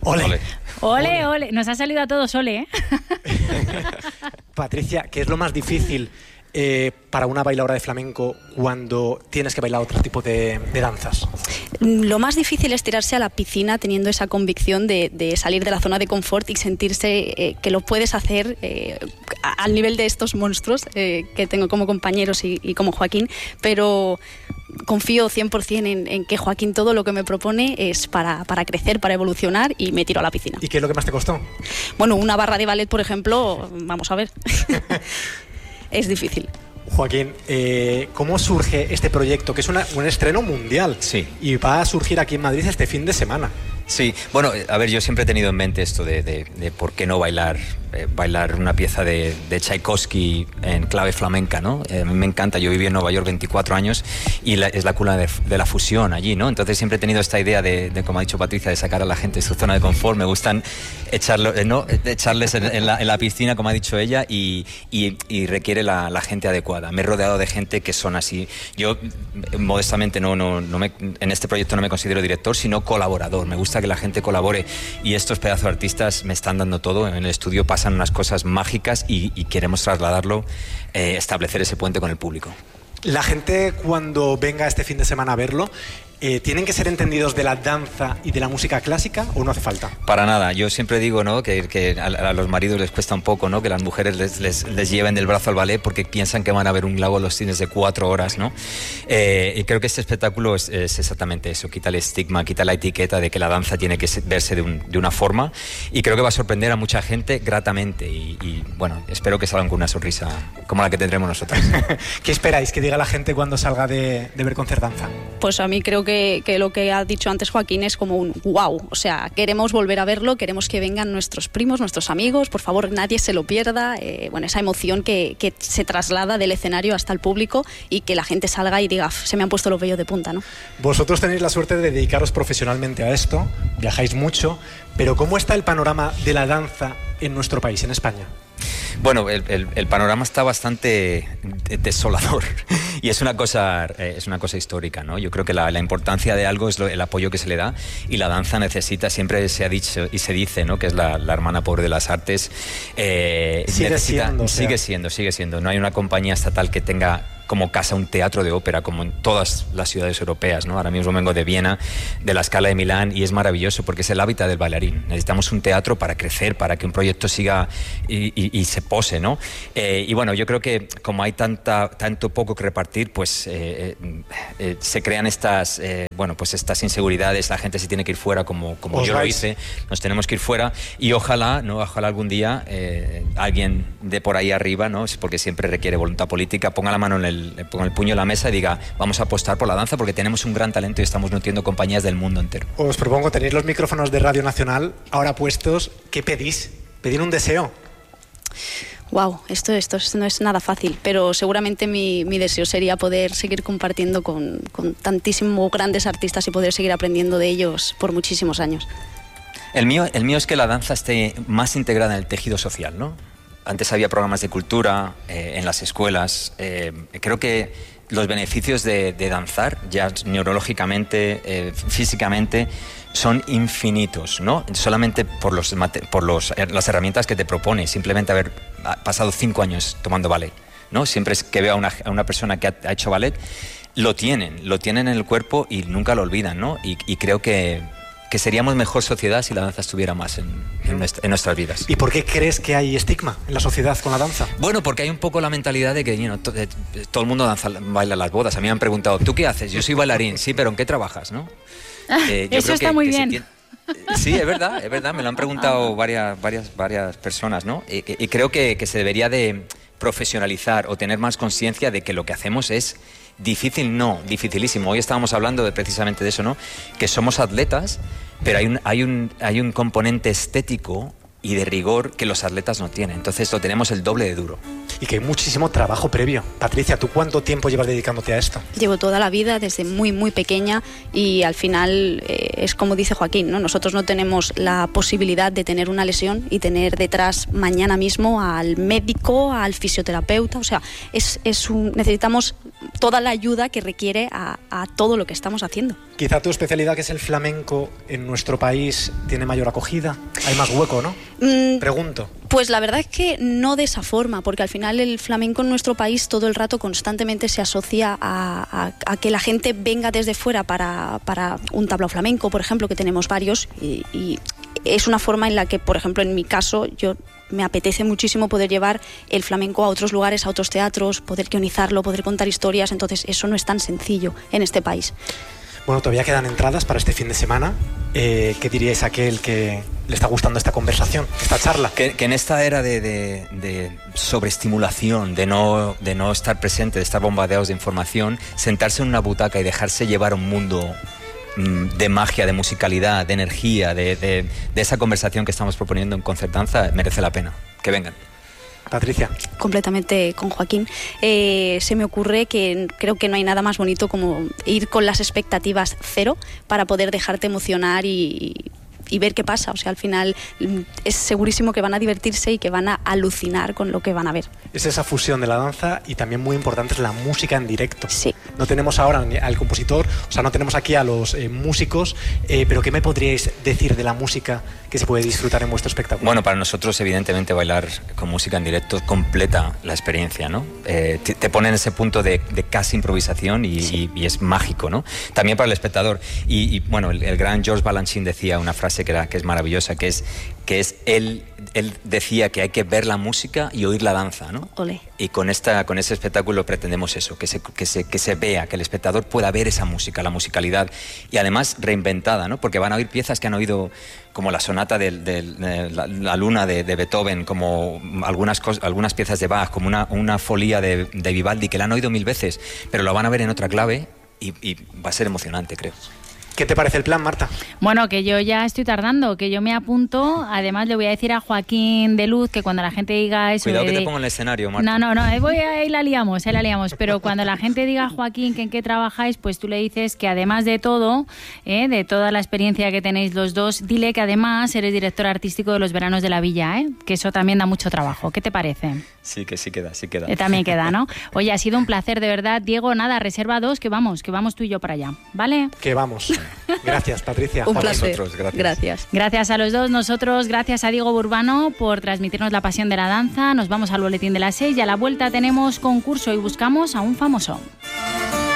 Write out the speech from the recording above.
Ole. Ole, ole. Nos ha salido a todos ole, ¿eh? Patricia, ¿qué es lo más difícil para una bailadora de flamenco cuando tienes que bailar otro tipo de danzas? Lo más difícil es tirarse a la piscina teniendo esa convicción de salir de la zona de confort y sentirse que lo puedes hacer al nivel de estos monstruos que tengo como compañeros y como Joaquín, pero confío 100% en que Joaquín todo lo que me propone es para crecer, para evolucionar, y me tiro a la piscina. ¿Y qué es lo que más te costó? Bueno, una barra de ballet, por ejemplo, vamos a ver. Es difícil. Joaquín, ¿cómo surge este proyecto? Que es un estreno mundial. Sí. Y va a surgir aquí en Madrid este fin de semana. Sí, bueno, a ver, yo siempre he tenido en mente esto de por qué no bailar una pieza de Tchaikovsky en clave flamenca, ¿no? A mí me encanta, yo viví en Nueva York 24 años y es la cuna de la fusión allí, ¿no? Entonces siempre he tenido esta idea de, como ha dicho Patricia, de sacar a la gente de su zona de confort. Me gustan echarles en la piscina, como ha dicho ella, y requiere la gente adecuada. Me he rodeado de gente que son así. Yo, modestamente, en este proyecto no me considero director, sino colaborador. Me gusta que la gente colabore, y estos pedazos de artistas me están dando todo. En el estudio pasan unas cosas mágicas y queremos trasladarlo, establecer ese puente con el público. La gente, cuando venga este fin de semana a verlo, ¿tienen que ser entendidos de la danza y de la música clásica o no hace falta? Para nada. Yo siempre digo, ¿no?, que a los maridos les cuesta un poco, ¿no?, que las mujeres les lleven del brazo al ballet porque piensan que van a ver un lago en los cines de 4 horas, ¿no? Y creo que este espectáculo es exactamente eso. Quita el estigma, quita la etiqueta de que la danza tiene que verse de una forma, y creo que va a sorprender a mucha gente gratamente, y bueno, espero que salgan con una sonrisa como la que tendremos nosotros. ¿Qué esperáis que diga la gente cuando salga de ver Concertdanza? Pues a mí creo que lo que ha dicho antes Joaquín es como un wow. O sea, queremos volver a verlo, queremos que vengan nuestros primos, nuestros amigos, por favor, nadie se lo pierda. Bueno, esa emoción que se traslada del escenario hasta el público, y que la gente salga y diga, se me han puesto los vellos de punta, ¿no? Vosotros tenéis la suerte de dedicaros profesionalmente a esto, viajáis mucho, pero ¿cómo está el panorama de la danza en nuestro país, en España? Bueno, el panorama está bastante desolador, y es una cosa histórica, ¿no? Yo creo que la importancia de algo es el apoyo que se le da, y la danza necesita, siempre se ha dicho y se dice, ¿no?, que es la hermana pobre de las artes. Sigue siendo. No hay una compañía estatal que tenga como casa un teatro de ópera como en todas las ciudades europeas, ¿no? Ahora mismo vengo de Viena, de la Scala de Milán, y es maravilloso porque es el hábitat del bailarín. Necesitamos un teatro para crecer, para que un proyecto siga y se pose, ¿no? Y bueno, yo creo que como hay tanto poco que repartir, pues se crean estas inseguridades. La gente se tiene que ir fuera, como yo lo hice. Nos tenemos que ir fuera, y ojalá algún día alguien de por ahí arriba, ¿no?, porque siempre requiere voluntad política, ponga la mano ponga el puño en la mesa y diga, vamos a apostar por la danza porque tenemos un gran talento y estamos nutriendo compañías del mundo entero. Os propongo, tenéis los micrófonos de Radio Nacional ahora puestos. ¿Qué pedís? ¿Pedir un deseo? Wow, esto no es nada fácil, pero seguramente mi deseo sería poder seguir compartiendo con tantísimos grandes artistas y poder seguir aprendiendo de ellos por muchísimos años. El mío es que la danza esté más integrada en el tejido social, ¿no? Antes había programas de cultura en las escuelas. Creo que los beneficios de danzar, ya neurológicamente, físicamente, son infinitos, ¿no? Solamente por las herramientas que te propone. Simplemente haber pasado 5 años tomando ballet, ¿no? Siempre que veo a una persona que ha hecho ballet, lo tienen en el cuerpo y nunca lo olvidan, ¿no? Y creo que seríamos mejor sociedad si la danza estuviera más en nuestras vidas. ¿Y por qué crees que hay estigma en la sociedad con la danza? Bueno, porque hay un poco la mentalidad de que todo el mundo baila las bodas. A mí me han preguntado, ¿tú qué haces? Yo soy bailarín. Sí, pero ¿en qué trabajas, no? Eso está muy bien. Sí, es verdad, me lo han preguntado varias personas, ¿no? Y creo que se debería de profesionalizar o tener más conciencia de que lo que hacemos es dificilísimo. Hoy estábamos hablando precisamente de eso, ¿no? Que somos atletas, pero hay un componente estético y de rigor que los atletas no tienen. Entonces lo tenemos el doble de duro. Y que hay muchísimo trabajo previo. Patricia, ¿tú cuánto tiempo llevas dedicándote a esto? Llevo toda la vida, desde muy, muy pequeña, y al final es como dice Joaquín, ¿no? Nosotros no tenemos la posibilidad de tener una lesión y tener detrás mañana mismo al médico, al fisioterapeuta. O sea, necesitamos toda la ayuda que requiere a todo lo que estamos haciendo. Quizá tu especialidad, que es el flamenco, en nuestro país tiene mayor acogida, hay más hueco, ¿no? Pregunto. Pues la verdad es que no de esa forma, porque al final el flamenco en nuestro país todo el rato constantemente se asocia a que la gente venga desde fuera para un tablao flamenco, por ejemplo, que tenemos varios, y es una forma en la que, por ejemplo, en mi caso, me apetece muchísimo poder llevar el flamenco a otros lugares, a otros teatros, poder guionizarlo, poder contar historias, entonces eso no es tan sencillo en este país. Bueno, todavía quedan entradas para este fin de semana. ¿Qué diríais a aquel que le está gustando esta conversación, esta charla? Que en esta era de sobreestimulación, de no estar presente, de estar bombardeados de información, sentarse en una butaca y dejarse llevar a un mundo de magia, de musicalidad, de energía, de esa conversación que estamos proponiendo en Concertanza, merece la pena. Que vengan. Patricia. Completamente con Joaquín. Se me ocurre que creo que no hay nada más bonito como ir con las expectativas cero para poder dejarte emocionar y ver qué pasa. O sea, al final es segurísimo que van a divertirse y que van a alucinar con lo que van a ver. Es esa fusión de la danza y también muy importante es la música en directo. Sí. No tenemos ahora al compositor, o sea, no tenemos aquí a los músicos, pero ¿qué me podríais decir de la música que se puede disfrutar en vuestro espectáculo? Bueno, para nosotros, evidentemente, bailar con música en directo completa la experiencia, ¿no? Te pone en ese punto de casi improvisación y es mágico, ¿no? También para el espectador. Y bueno, el gran George Balanchine decía una frase que es maravillosa, que es él decía que hay que ver la música y oír la danza, ¿no? Olé. Y con ese espectáculo pretendemos eso, que se vea, que el espectador pueda ver esa música, la musicalidad, y además reinventada, ¿no? Porque van a oír piezas que han oído, como la sonata de la luna de Beethoven, como algunas piezas de Bach, como una folía de Vivaldi, que la han oído 1000 veces, pero lo van a ver en otra clave y va a ser emocionante, creo. ¿Qué te parece el plan, Marta? Bueno, que yo ya estoy tardando, que yo me apunto. Además, le voy a decir a Joaquín de Luz que cuando la gente diga eso... Cuidado que te pongo en el escenario, Marta. No, ahí la liamos. Pero cuando la gente diga, Joaquín, que en qué trabajáis, pues tú le dices que además de todo, de toda la experiencia que tenéis los dos, dile que además eres director artístico de los Veranos de la Villa, que eso también da mucho trabajo. ¿Qué te parece? Sí, que sí queda. También queda, ¿no? Oye, ha sido un placer, de verdad. Diego, nada, reserva 2, que vamos tú y yo para allá, ¿vale? Que vamos. Gracias, Patricia. Un placer. Gracias. Gracias a los dos. Nosotros, gracias a Diego Burbano por transmitirnos la pasión de la danza. Nos vamos al boletín de las 6 y a la vuelta tenemos concurso y buscamos a un famoso.